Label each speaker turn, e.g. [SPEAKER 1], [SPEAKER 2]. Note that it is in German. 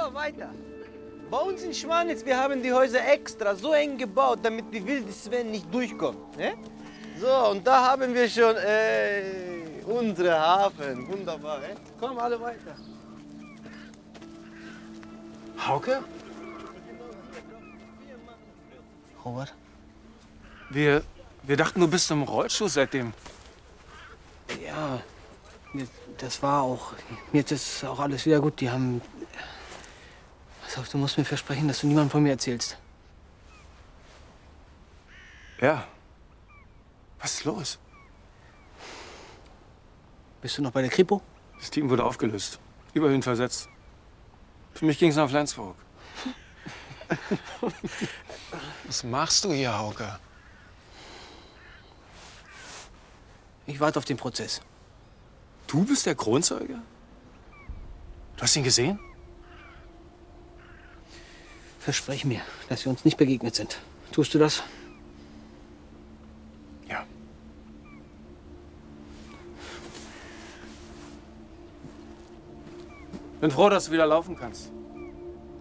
[SPEAKER 1] aber weiter. Bei uns in Schwanitz, wir haben die Häuser extra so eng gebaut, damit die wilde Sven nicht durchkommt. Ne? So, und da haben wir schon unsere Hafen. Wunderbar. Komm, alle weiter.
[SPEAKER 2] Hauke?
[SPEAKER 1] Robert?
[SPEAKER 2] Wir dachten, du bist im Rollstuhl seitdem.
[SPEAKER 1] Ja, das war auch. Jetzt ist auch alles wieder gut. Die haben. Pass auf, du musst mir versprechen, dass du niemandem von mir erzählst.
[SPEAKER 2] Ja. Was ist los?
[SPEAKER 1] Bist du noch bei der Kripo?
[SPEAKER 2] Das Team wurde aufgelöst. Überhin versetzt. Für mich ging es nach Flensburg.
[SPEAKER 3] Was machst du hier, Hauke?
[SPEAKER 1] Ich warte auf den Prozess.
[SPEAKER 2] Du bist der Kronzeuge? Du hast ihn gesehen?
[SPEAKER 1] Versprech mir, dass wir uns nicht begegnet sind. Tust du das?
[SPEAKER 2] Ja. Bin froh, dass du wieder laufen kannst.